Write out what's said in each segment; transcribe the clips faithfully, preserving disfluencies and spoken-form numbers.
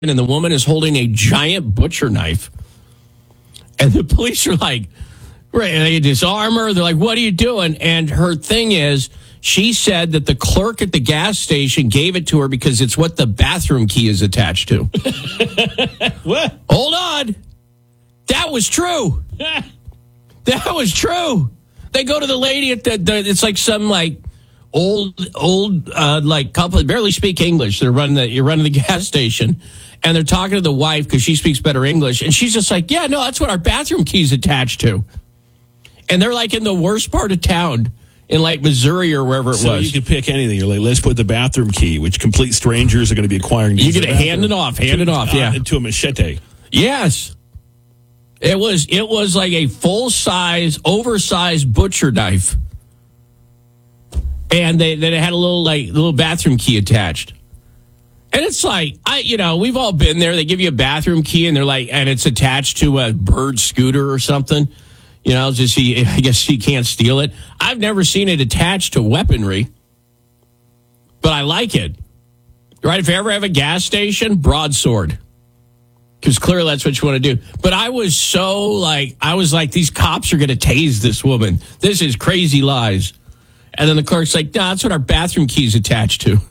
and the woman is holding a giant butcher knife. And the police are like, right, they disarm her. They're like, what are you doing? And her thing is, she said that the clerk at the gas station gave it to her because it's what the bathroom key is attached to. What? Hold on. That was true. That was true. They go to the lady at the, the it's like some like old, old, uh, like couple that barely speak English. They're running the, you're running the gas station. And they're talking to the wife because she speaks better English. And she's just like, yeah, no, that's what our bathroom key's attached to. And they're like in the worst part of town in like Missouri or wherever it so was. You can pick anything. You're like, let's put the bathroom key, which complete strangers are going to be acquiring. You get to hand it off, hand to, it off, yeah. Uh, to a machete. Yes. It was, it was like a full-size, oversized butcher knife. And they, then it had a little like little bathroom key attached. And it's like, I, you know, we've all been there. They give you a bathroom key and they're like, and it's attached to a bird scooter or something. You know, just he, I guess he can't steal it. I've never seen it attached to weaponry, but I like it. Right? If you ever have a gas station, broadsword. Because clearly that's what you want to do. But I was so like, I was like, these cops are going to tase this woman. This is crazy lies. And then the clerk's like, no, that's what our bathroom key's attached to.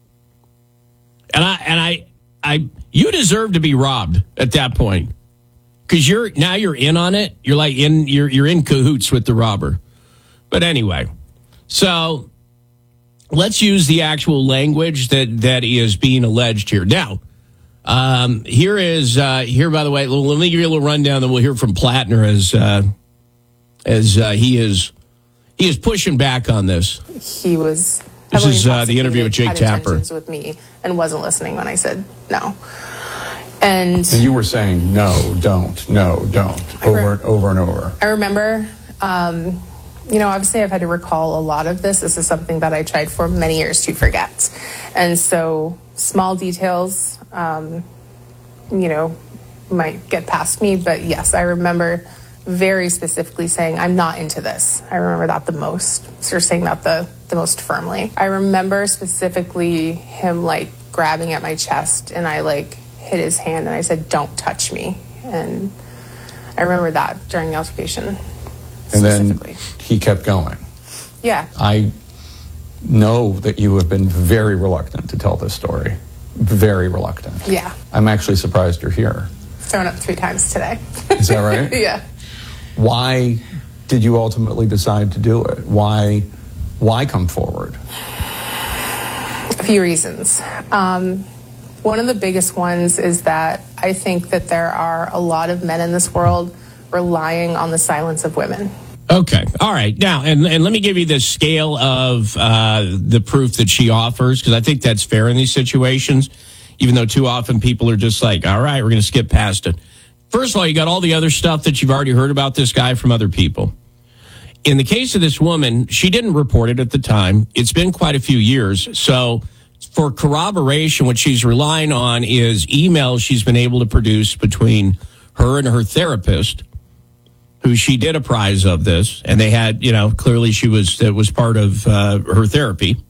And I, and I, I, you deserve to be robbed at that point. Because you're now you're in on it. You're like in you're you're in cahoots with the robber. But anyway, so let's use the actual language that, that is being alleged here. Now, um, here is uh, here by the way. Let me give you a little rundown. Then we'll hear from Plattner as uh, as uh, he is he is pushing back on this. He was. This is uh, the interview with Jake had Tapper with me and wasn't listening when I said no. And, and you were saying, no, don't, no, don't, over re- and over and over. I remember, um, you know, obviously I've had to recall a lot of this. This is something that I tried for many years to forget. And so small details, um, you know, might get past me. But yes, I remember very specifically saying, I'm not into this. I remember that the most. So you're saying that the, the most firmly. I remember specifically him, like, grabbing at my chest, and I, like, hit his hand, and I said, don't touch me. And I remember that during the altercation. And then he kept going. Yeah. I know that you have been very reluctant to tell this story. Very reluctant. Yeah. I'm actually surprised you're here. Thrown up three times today. Is that right? Yeah. Why did you ultimately decide to do it? Why, why come forward? A few reasons. Um, One of the biggest ones is that I think that there are a lot of men in this world relying on the silence of women. Okay. All right. Now, and, and let me give you the scale of uh, the proof that she offers, because I think that's fair in these situations, even though too often people are just like, all right, we're going to skip past it. First of all, you got all the other stuff that you've already heard about this guy from other people. In the case of this woman, she didn't report it at the time. It's been quite a few years. So for corroboration, what she's relying on is emails she's been able to produce between her and her therapist, who she did apprise of this, and they had, you know, clearly she was, it was part of uh, her therapy.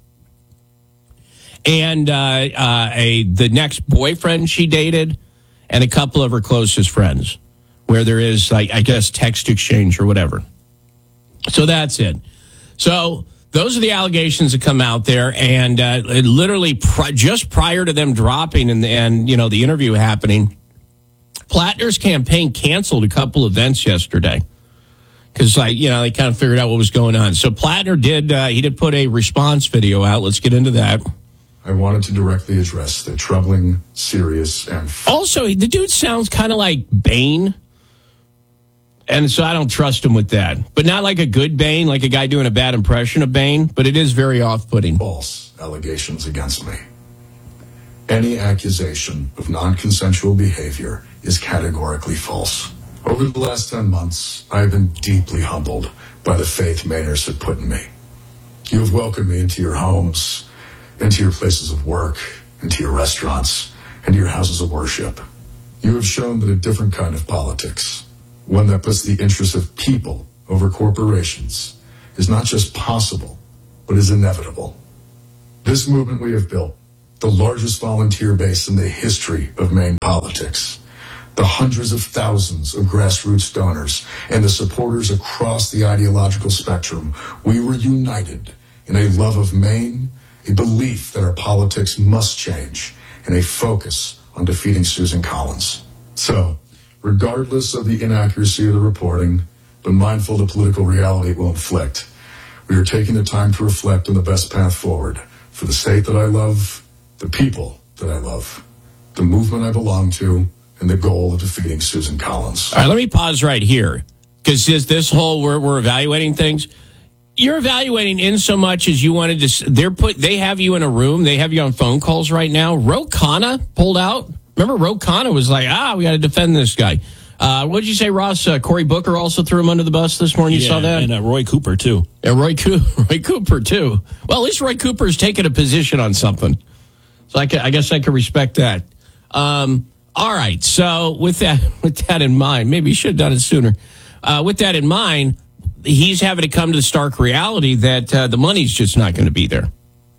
And uh, uh, a the next boyfriend she dated, and a couple of her closest friends, where there is, like, I guess, text exchange or whatever. So that's it. So those are the allegations that come out there, and uh, literally pri- just prior to them dropping and, and, you know, the interview happening, Plattner's campaign canceled a couple events yesterday because, like, you know, they kind of figured out what was going on. So Plattner did, uh, he did put a response video out. Let's get into that. I wanted to directly address the troubling, serious, and... F- also, the dude sounds kind of like Bane. And so I don't trust him with that. But not like a good Bane, like a guy doing a bad impression of Bane, but it is very off-putting. False allegations against me. Any accusation of non-consensual behavior is categorically false. Over the last ten months, I have been deeply humbled by the faith Mainers have put in me. You have welcomed me into your homes, into your places of work, into your restaurants, into your houses of worship. You have shown that a different kind of politics, one that puts the interests of people over corporations, is not just possible, but is inevitable. This movement we have built the largest volunteer base in the history of Maine politics, the hundreds of thousands of grassroots donors, and the supporters across the ideological spectrum, we were united in a love of Maine, a belief that our politics must change, and a focus on defeating Susan Collins. So, regardless of the inaccuracy of the reporting, but mindful of the political reality it will inflict, we are taking the time to reflect on the best path forward for the state that I love, the people that I love, the movement I belong to, and the goal of defeating Susan Collins. All right, let me pause right here, because this, this whole we're, we're evaluating things. You're evaluating in so much as you wanted to. They're put. They have you in a room. They have you on phone calls right now. Ro Khanna pulled out. Remember, Ro Khanna was like, ah, we got to defend this guy. Uh, what did you say, Ross? Uh, Cory Booker also threw him under the bus this morning. You yeah, saw that? And uh, Roy Cooper, too. And Roy, Co- Roy Cooper, too. Well, at least Roy Cooper's taking a position on something. So I, can, I guess I can respect that. Um, all right. So with that, with that in mind, maybe you should have done it sooner. Uh, with that in mind, he's having to come to the stark reality that uh, the money's just not going to be there.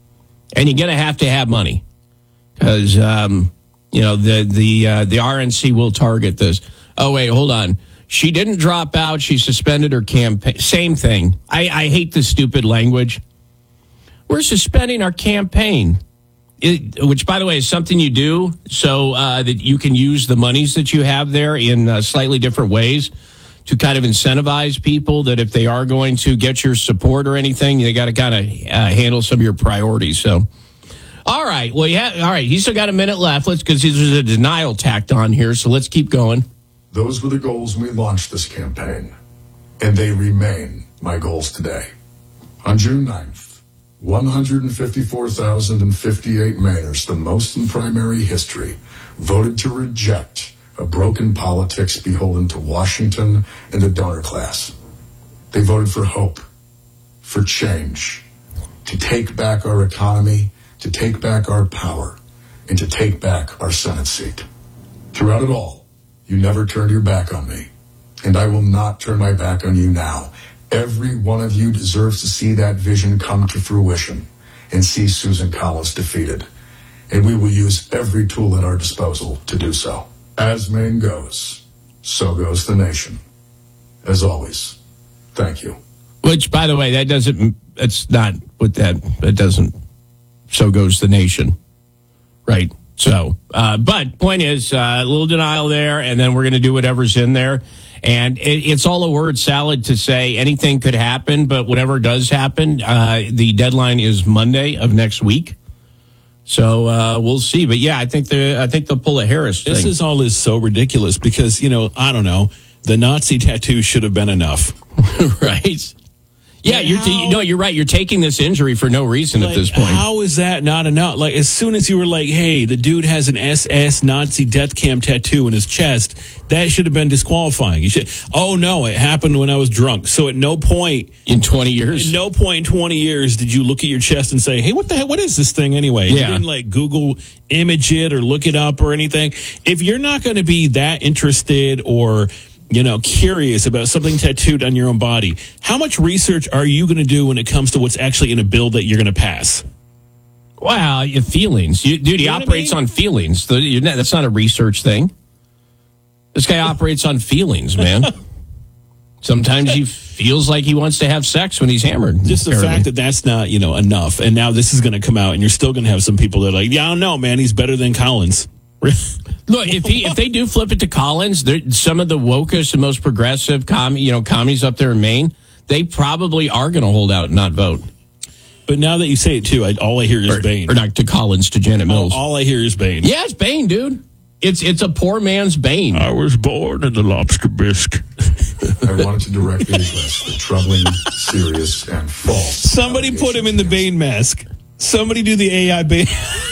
And you're going to have to have money because, um, you know, the, the, uh, the R N C will target this. Oh, wait, hold on. She didn't drop out. She suspended her campaign. Same thing. I, I hate this stupid language. We're suspending our campaign, it, which, by the way, is something you do so uh, that you can use the monies that you have there in uh, slightly different ways to kind of incentivize people that if they are going to get your support or anything, they got to kind of uh, handle some of your priorities. So, all right. Well, yeah. All right. He's still got a minute left. Let's, because there's a denial tacked on here. So let's keep going. Those were the goals when we launched this campaign, and they remain my goals today. On June ninth, one hundred fifty-four thousand fifty-eight Mainers, the most in primary history, voted to reject a broken politics beholden to Washington and the donor class. They voted for hope, for change, to take back our economy, to take back our power, and to take back our Senate seat. Throughout it all, you never turned your back on me, and I will not turn my back on you now. Every one of you deserves to see that vision come to fruition and see Susan Collins defeated, and we will use every tool at our disposal to do so. As Maine goes, so goes the nation. As always, thank you. Which, by the way, that doesn't, that's not what that, that doesn't, so goes the nation. Right. So, uh, but point is, uh, a little denial there, and then we're going to do whatever's in there. And it, it's all a word salad to say anything could happen, but whatever does happen, uh, the deadline is Monday of next week. So uh, we'll see. But yeah, I think they I think they'll pull a Harris thing. This is all is so ridiculous because, you know, I don't know, the Nazi tattoo should have been enough. Right? Yeah, Like you're how, t- no, you're right. You're taking this injury for no reason like, at this point. How is that not enough? Like, as soon as you were like, hey, the dude has an S S Nazi death cam tattoo in his chest, that should have been disqualifying. You should. Oh no, it happened when I was drunk. So at no point in twenty years, at no point in twenty years did you look at your chest and say, hey, what the heck? What is this thing anyway? Yeah. You didn't like Google image it or look it up or anything. If you're not going to be that interested or, you know, curious about something tattooed on your own body, how much research are you going to do when it comes to what's actually in a bill that you're going to pass? Wow, your feelings. You, dude, he You know what I operates mean? on feelings. The- you're not- That's not a research thing. This guy operates on feelings, man. Sometimes he feels like he wants to have sex when he's hammered. Just the apparently. fact that that's not, you know, enough. And now this is going to come out and you're still going to have some people that are like, yeah, I don't know, man. He's better than Collins. Look, if he if they do flip it to Collins, some of the wokest and most progressive com, you know, commies up there in Maine, they probably are going to hold out and not vote. But now that you say it too, I, all I hear is Or, Bane. or not to Collins, to Janet Mills. All, all I hear is Bane. Yeah, it's Bane, dude. It's it's a poor man's Bane. I was born in the lobster bisque. I wanted to directly address the troubling, serious, and false. Somebody put him in the Bane mask. Somebody do the A I Bane.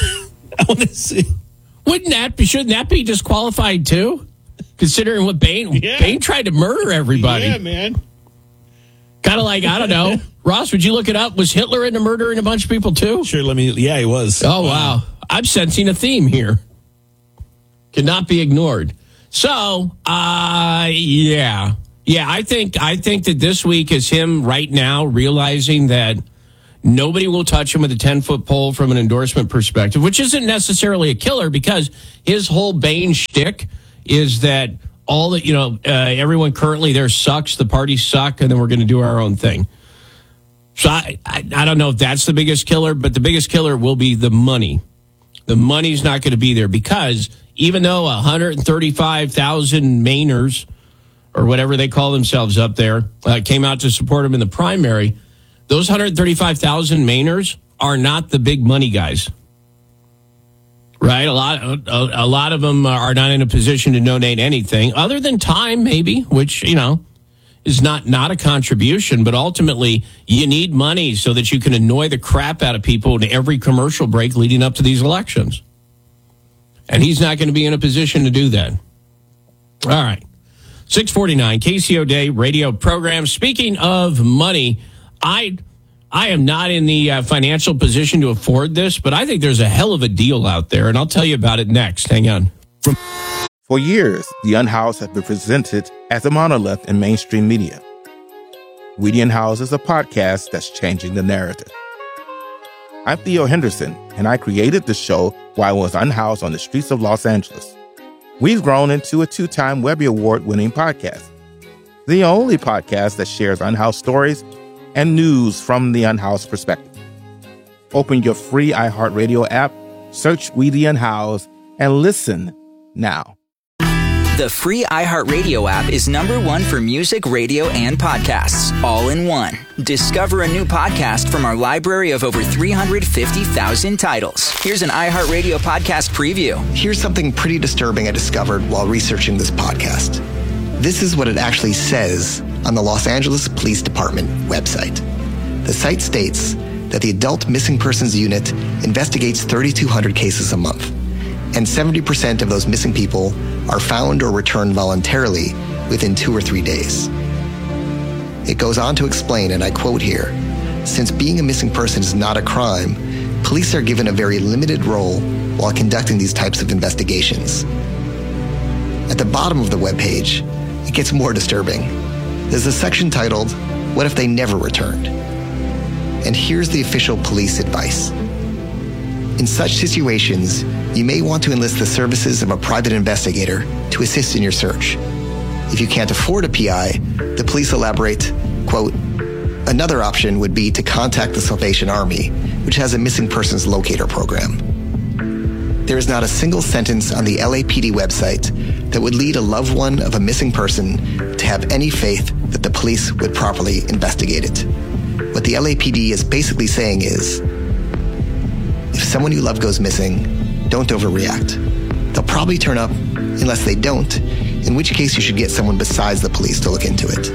I want to see. Wouldn't that be, shouldn't that be disqualified too? Considering what Bane, Yeah. Bane tried to murder everybody. Yeah, man. Kind of like, I don't know. Ross, would you look it up? Was Hitler into murdering a bunch of people too? Sure, let me. Yeah, he was. Oh, wow. I'm sensing a theme here. Cannot be ignored. So, uh, yeah. Yeah, I think, I think that this week is him right now realizing that, Nobody will touch him with a ten-foot pole from an endorsement perspective, which isn't necessarily a killer because his whole Bane shtick is that all that, you know, uh, everyone currently there sucks, the parties suck, and then we're going to do our own thing. So I, I, I don't know if that's the biggest killer, but the biggest killer will be the money. The money's not going to be there because even though one hundred thirty-five thousand Mainers, or whatever they call themselves up there, uh, came out to support him in the primary, those one hundred thirty-five thousand Mainers are not the big money guys, right? A lot, a, a lot of them are not in a position to donate anything other than time, maybe, which, you know, is not, not a contribution. But ultimately, you need money so that you can annoy the crap out of people in every commercial break leading up to these elections. And he's not going to be in a position to do that. All right. six forty-nine, K C O Day radio program. Speaking of money, I I am not in the uh, financial position to afford this, but I think there's a hell of a deal out there, and I'll tell you about it next. Hang on. From- For years, the Unhoused have been presented as a monolith in mainstream media. We the Unhoused is a podcast that's changing the narrative. I'm Theo Henderson, and I created the show while I was unhoused on the streets of Los Angeles. We've grown into a two-time Webby Award-winning podcast, the only podcast that shares unhoused stories and news from the unhoused perspective. Open your free iHeartRadio app, search We the Unhoused, and listen now. The free iHeartRadio app is number one for music, radio, and podcasts, all in one. Discover a new podcast from our library of over three hundred fifty thousand titles. Here's an iHeartRadio podcast preview. Here's something pretty disturbing I discovered while researching this podcast. This is what it actually says on the Los Angeles Police Department website. The site states that the Adult Missing Persons Unit investigates thirty-two hundred cases a month, and seventy percent of those missing people are found or returned voluntarily within two or three days. It goes on to explain, and I quote here, since being a missing person is not a crime, police are given a very limited role while conducting these types of investigations. At the bottom of the webpage, it gets more disturbing. There's a section titled, What If They Never Returned? And here's the official police advice. In such situations, you may want to enlist the services of a private investigator to assist in your search. If you can't afford a P I, the police elaborate, quote, another option would be to contact the Salvation Army, which has a missing persons locator program. There is not a single sentence on the L A P D website that would lead a loved one of a missing person to have any faith that the police would properly investigate it. What the L A P D is basically saying is, if someone you love goes missing, don't overreact. They'll probably turn up unless they don't, in which case you should get someone besides the police to look into it.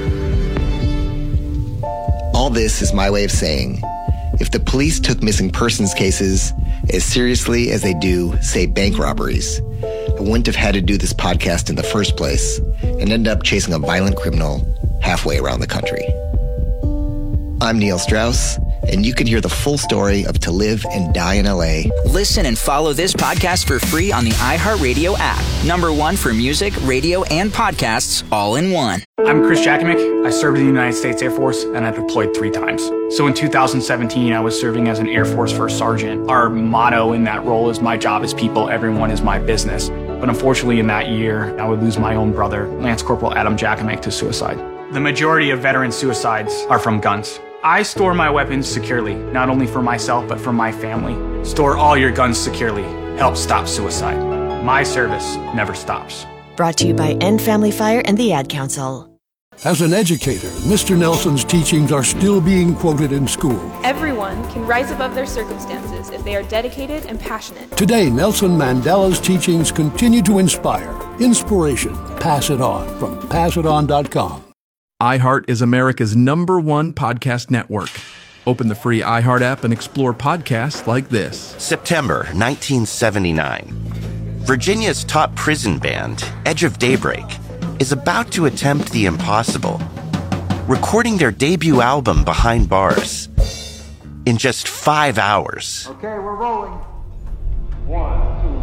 All this is my way of saying, if the police took missing persons cases as seriously as they do, say, bank robberies, I wouldn't have had to do this podcast in the first place and end up chasing a violent criminal halfway around the country. I'm Neil Strauss, and you can hear the full story of To Live and Die in L A. Listen and follow this podcast for free on the iHeartRadio app. Number one for music, radio, and podcasts, all in one. I'm Chris Jakimick. I served in the United States Air Force, and I deployed three times. So in two thousand seventeen, I was serving as an Air Force First Sergeant. Our motto in that role is, my job is people, everyone is my business. But unfortunately in that year, I would lose my own brother, Lance Corporal Adam Jakimick, to suicide. The majority of veteran suicides are from guns. I store my weapons securely, not only for myself, but for my family. Store all your guns securely. Help stop suicide. My service never stops. Brought to you by End Family Fire and the Ad Council. As an educator, Mister Nelson's teachings are still being quoted in school. Everyone can rise above their circumstances if they are dedicated and passionate. Today, Nelson Mandela's teachings continue to inspire. Inspiration. Pass it on from pass it on dot com. iHeart is America's number one podcast network. Open the free iHeart app and explore podcasts like this. September nineteen seventy-nine. Virginia's top prison band, Edge of Daybreak, is about to attempt the impossible, recording their debut album Behind Bars in just five hours. Okay, we're rolling. One,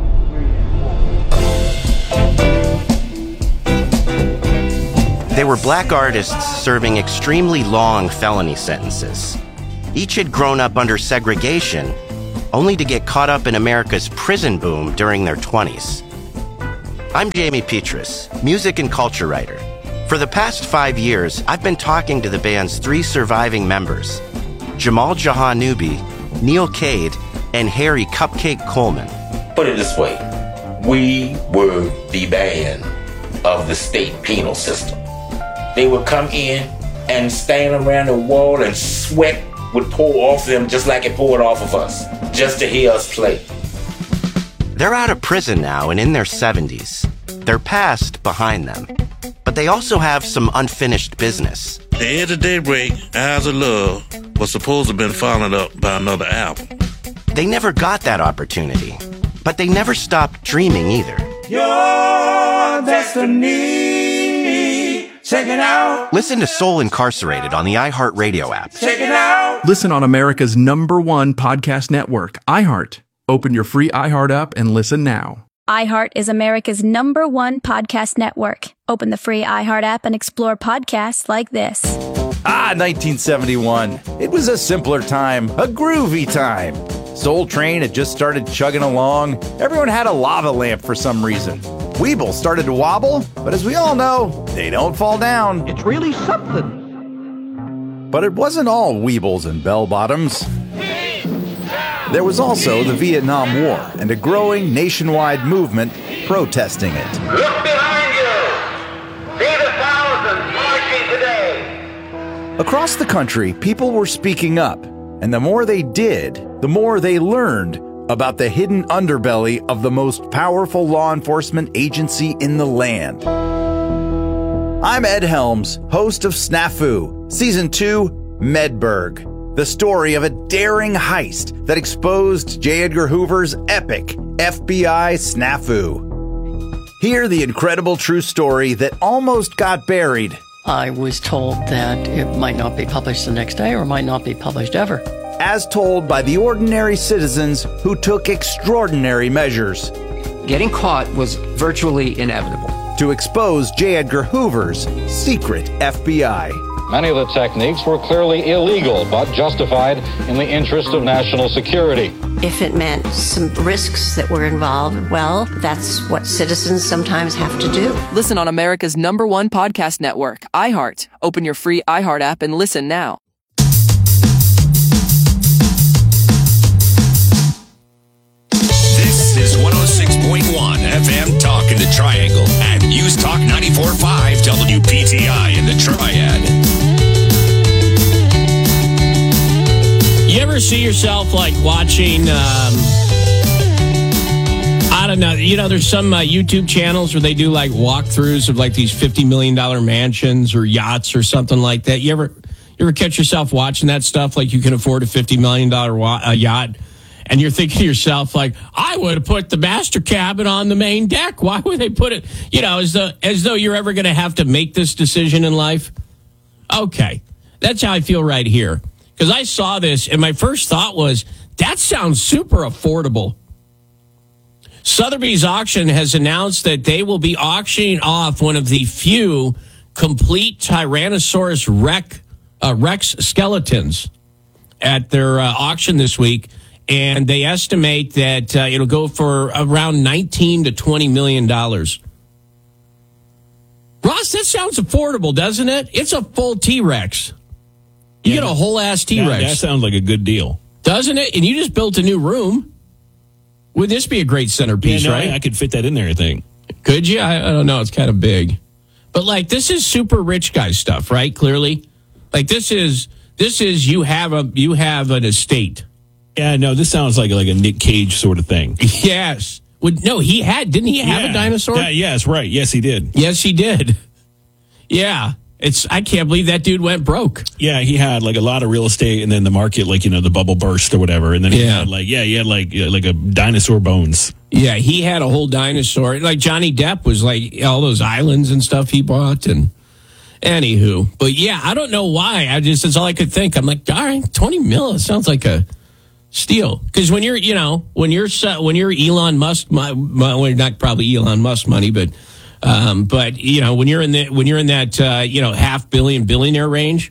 two, three, and four. They were black artists serving extremely long felony sentences. Each had grown up under segregation, only to get caught up in America's prison boom during their twenties. I'm Jamie Petrus, music and culture writer. For the past five years, I've been talking to the band's three surviving members, Jamal Jahanoubi, Neil Cade, and Harry Cupcake Coleman. Put it this way, we were the band of the state penal system. They would come in and stand around the wall and sweat would pour off them just like it poured off of us, just to hear us play. They're out of prison now and in their seventies. Their past behind them. But they also have some unfinished business. The Edge of Daybreak, Eyes of Love, was supposed to have been followed up by another album. They never got that opportunity, but they never stopped dreaming either. Your destiny, check it out. Listen to Soul Incarcerated on the iHeartRadio app. Check it out. Listen on America's number one podcast network, iHeart. Open your free iHeart app and listen now. iHeart is America's number one podcast network. Open the free iHeart app and explore podcasts like this. Ah, nineteen seventy-one. It was a simpler time, a groovy time. Soul Train had just started chugging along. Everyone had a lava lamp for some reason. Weeble started to wobble, but as we all know, they don't fall down. It's really something. But it wasn't all Weebles and bell-bottoms. There was also the Vietnam War and a growing nationwide movement protesting it. Look behind you. See the thousands marching today. Across the country, people were speaking up, and the more they did, the more they learned about the hidden underbelly of the most powerful law enforcement agency in the land. I'm Ed Helms, host of Snafu, Season two, Medberg. The story of a daring heist that exposed J. Edgar Hoover's epic F B I snafu. Hear the incredible true story that almost got buried. I was told that it might not be published the next day or might not be published ever. As told by the ordinary citizens who took extraordinary measures. Getting caught was virtually inevitable. To expose J. Edgar Hoover's secret F B I. Many of the techniques were clearly illegal, but justified in the interest of national security. If it meant some risks that were involved, well, that's what citizens sometimes have to do. Listen on America's number one podcast network, iHeart. Open your free iHeart app and listen now. This is one oh six point one F M Talk in the Triangle and News Talk ninety-four point five W P T I in the Triad. You ever see yourself like watching, um, I don't know, you know, there's some uh, YouTube channels where they do like walkthroughs of like these fifty million dollars mansions or yachts or something like that. You ever, you ever catch yourself watching that stuff like you can afford a fifty million dollars wa- uh, yacht? And you're thinking to yourself, like, I would have put the master cabin on the main deck. Why would they put it, you know, as though, as though you're ever going to have to make this decision in life? Okay. That's how I feel right here. Because I saw this, and my first thought was, that sounds super affordable. Sotheby's Auction has announced that they will be auctioning off one of the few complete Tyrannosaurus Rex, uh, Rex skeletons at their uh, auction this week. And they estimate that uh, it'll go for around nineteen to twenty million dollars. Ross, that sounds affordable, doesn't it? It's a full T-Rex. You yeah, get a whole ass T-Rex. That, that sounds like a good deal, doesn't it? And you just built a new room. Would this be a great centerpiece? Yeah, no, right? I, I could fit that in there. I think. Could you? I, I don't know. It's kind of big, but like this is super rich guy stuff, right? Clearly, like this is this is you have a you have an estate. Yeah, no, this sounds like like a Nick Cage sort of thing. Yes. Would no, he had didn't he have yeah. a dinosaur? Yeah, yes, right. Yes, he did. Yes, he did. Yeah. It's I can't believe that dude went broke. Yeah, he had like a lot of real estate and then the market, like, you know, the bubble burst or whatever. And then he yeah. had like, yeah, he had like like a dinosaur bones. Yeah, he had a whole dinosaur. Like Johnny Depp was like all those islands and stuff he bought and anywho. But yeah, I don't know why. I just that's all I could think. I'm like, all right, twenty mil. It sounds like a steal. Because when you're, you know, when you're when you're Elon Musk, my, my, well, not probably Elon Musk money, but um, but you know, when you're in the when you're in that uh, you know half billion billionaire range,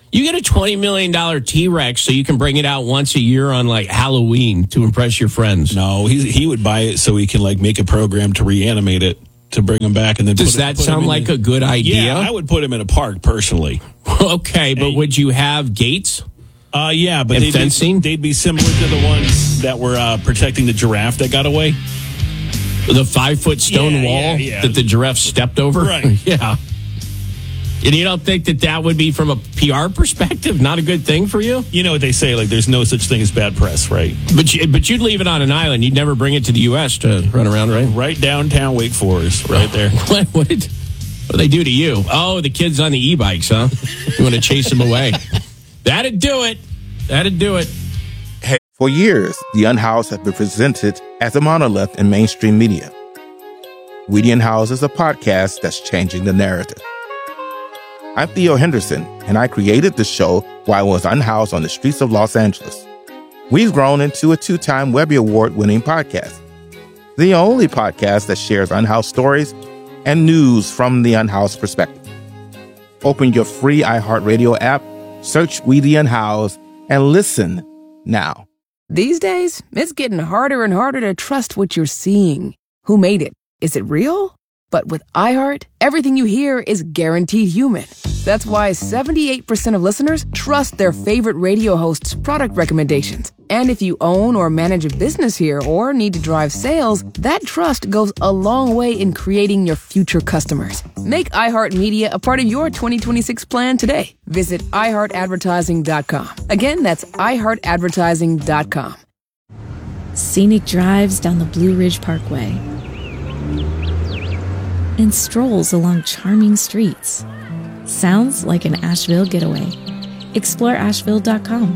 You get a twenty million dollars T-Rex so you can bring it out once a year on like Halloween to impress your friends. No, he he would buy it so he can like make a program to reanimate it to bring him back. And then does put that it, put sound like the, a good idea? Yeah, I would put him in a park personally. Okay, but hey. would you have gates? Uh, yeah, but and they'd fencing? Be, they'd be similar to the ones that were uh, protecting the giraffe that got away. The five foot stone yeah, wall yeah, yeah. that the giraffe stepped over. Right. Yeah. And you don't think that that would be, from a P R perspective, not a good thing for you? You know what they say, like there's no such thing as bad press, right? But you, but you'd leave it on an island. You'd never bring it to the U S to run around, right? Right downtown Wake Forest, right there. What, what, did, what do they do to you? Oh, the kids on the e-bikes, huh? You want to chase them away. That'd do it. That'd do it. Hey, for years, the Unhoused have been presented as a monolith in mainstream media. We the Unhoused is a podcast that's changing the narrative. I'm Theo Henderson, and I created the show while I was unhoused on the streets of Los Angeles. We've grown into a two-time Webby Award-winning podcast, the only podcast that shares unhoused stories and news from the unhoused perspective. Open your free iHeartRadio app, search We the Unhoused, and listen now. These days, it's getting harder and harder to trust what you're seeing. Who made it? Is it real? But with iHeart, everything you hear is guaranteed human. That's why seventy-eight percent of listeners trust their favorite radio hosts' product recommendations. And if you own or manage a business here or need to drive sales, that trust goes a long way in creating your future customers. Make iHeartMedia a part of your twenty twenty-six plan today. Visit i heart advertising dot com. Again, that's i heart advertising dot com. Scenic drives down the Blue Ridge Parkway and strolls along charming streets. Sounds like an Asheville getaway. explore asheville dot com.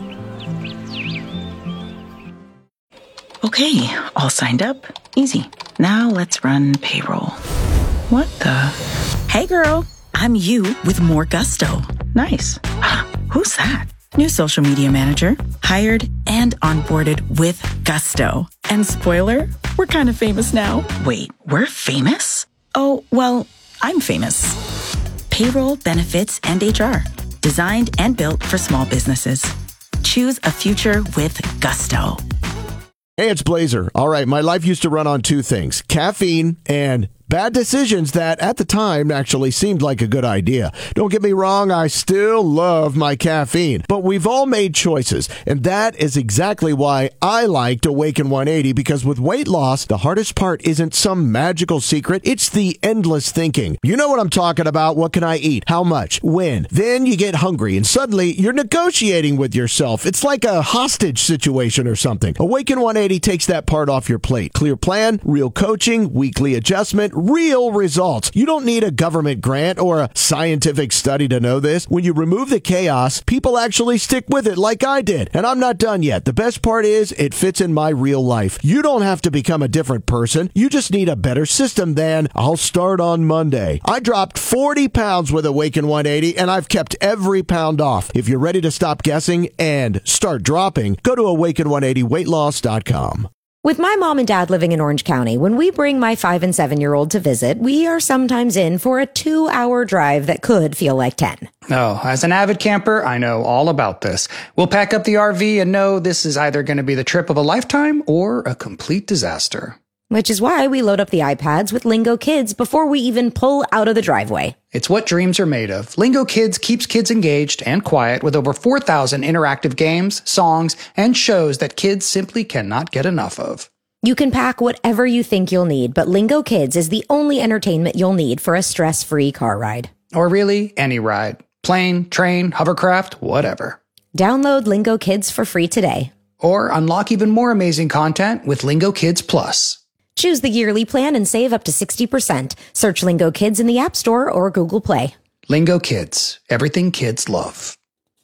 Okay, all signed up. Easy. Now let's run payroll. What the? Hey girl, I'm you with more gusto. Nice. Who's that? New social media manager. Hired and onboarded with gusto. And spoiler, we're kind of famous now. Wait, we're famous? Oh, well, I'm famous. Payroll, benefits, and H R. Designed and built for small businesses. Choose a future with gusto. Hey, it's Blazer. All right, my life used to run on two things, caffeine and bad decisions that at the time actually seemed like a good idea. Don't get me wrong, I still love my caffeine, but we've all made choices, and that is exactly why I liked Awaken one eighty, because with weight loss, the hardest part isn't some magical secret, it's the endless thinking. You know what I'm talking about. What can I eat? How much? When? Then you get hungry, and suddenly you're negotiating with yourself. It's like a hostage situation or something. Awaken one eighty takes that part off your plate. Clear plan, real coaching, weekly adjustment, real results. You don't need a government grant or a scientific study to know this. When you remove the chaos, people actually stick with it like I did. And I'm not done yet. The best part is it fits in my real life. You don't have to become a different person. You just need a better system than I'll start on Monday. I dropped forty pounds with Awaken one eighty and I've kept every pound off. If you're ready to stop guessing and start dropping, go to awaken one eighty weight loss dot com. With my mom and dad living in Orange County, when we bring my five and seven year old to visit, we are sometimes in for a two hour drive that could feel like ten. Oh, as an avid camper, I know all about this. We'll pack up the R V and know this is either going to be the trip of a lifetime or a complete disaster. Which is why we load up the iPads with Lingo Kids before we even pull out of the driveway. It's what dreams are made of. Lingo Kids keeps kids engaged and quiet with over four thousand interactive games, songs, and shows that kids simply cannot get enough of. You can pack whatever you think you'll need, but Lingo Kids is the only entertainment you'll need for a stress-free car ride. Or really, any ride. Plane, train, hovercraft, whatever. Download Lingo Kids for free today. Or unlock even more amazing content with Lingo Kids Plus. Choose the yearly plan and save up to sixty percent. Search Lingo Kids in the App Store or Google Play. Lingo Kids. Everything kids love.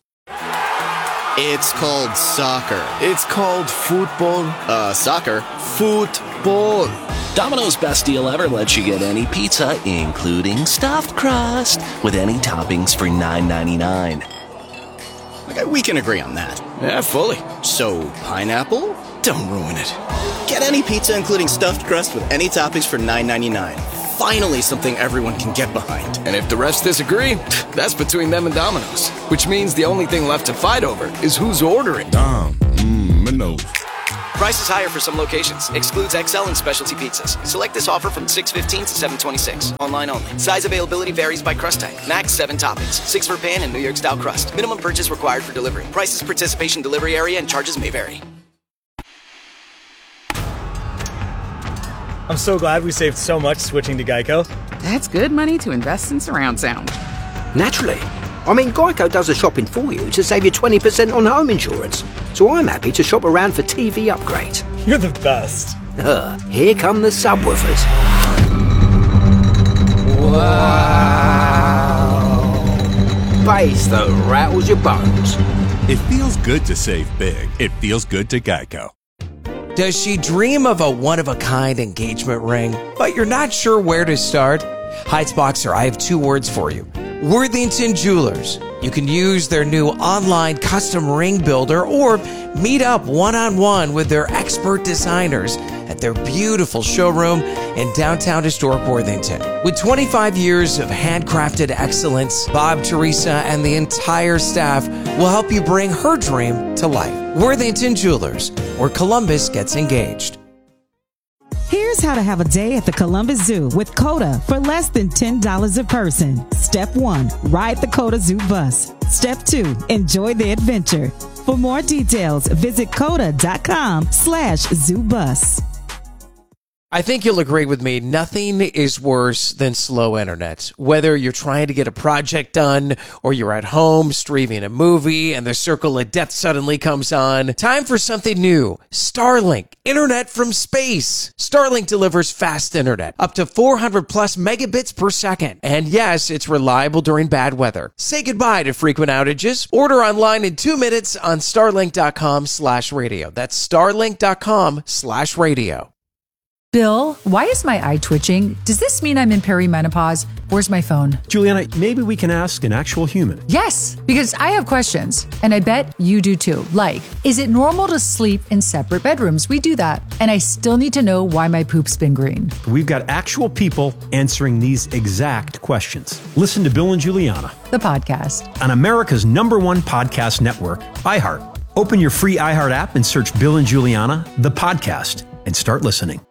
It's called soccer. It's called football. Uh, soccer. Football. Domino's best deal ever lets you get any pizza, including stuffed crust, with any toppings for nine ninety-nine. Okay, we can agree on that. Yeah, fully. So, pineapple? Don't ruin it. Get any pizza, including stuffed crust, with any toppings for nine ninety-nine. Finally, something everyone can get behind. And if the refs disagree, that's between them and Domino's. Which means the only thing left to fight over is who's ordering. Dom, mmm, Minos. Price is higher for some locations. Excludes X L and specialty pizzas. Select this offer from six fifteen to seven twenty-six. Online only. Size availability varies by crust type. Max seven toppings. Six for pan and New York style crust. Minimum purchase required for delivery. Prices, participation, delivery area, and charges may vary. I'm so glad we saved so much switching to Geico. That's good money to invest in surround sound. Naturally. I mean, Geico does the shopping for you to save you twenty percent on home insurance. So I'm happy to shop around for T V upgrades. You're the best. Uh, here come the subwoofers. Wow. Bass that rattles your bones. It feels good to save big. It feels good to Geico. Does she dream of a one-of-a-kind engagement ring, but you're not sure where to start? Heights Boxer, I have two words for you. Worthington Jewelers. You can use their new online custom ring builder or meet up one-on-one with their expert designers at their beautiful showroom in downtown historic Worthington. With twenty-five years of handcrafted excellence, Bob, Teresa, and the entire staff will help you bring her dream to life. Worthington Jewelers, where Columbus gets engaged. Here's how to have a day at the Columbus Zoo with COTA for less than ten dollars a person. Step one, ride the COTA Zoo bus. Step two, enjoy the adventure. For more details, visit COTA.com slash zoo bus. I think you'll agree with me, nothing is worse than slow internet. Whether you're trying to get a project done or you're at home streaming a movie and the circle of death suddenly comes on, time for something new. Starlink, internet from space. Starlink delivers fast internet, up to four hundred plus megabits per second. And yes, it's reliable during bad weather. Say goodbye to frequent outages. Order online in two minutes on starlink.com slash radio. That's starlink.com slash radio. Bill, why is my eye twitching? Does this mean I'm in perimenopause? Where's my phone? Juliana, maybe we can ask an actual human. Yes, because I have questions, and I bet you do too. Like, is it normal to sleep in separate bedrooms? We do that. And I still need to know why my poop's been green. We've got actual people answering these exact questions. Listen to Bill and Juliana, the podcast, on America's number one podcast network, iHeart. Open your free iHeart app and search Bill and Juliana, the podcast, and start listening.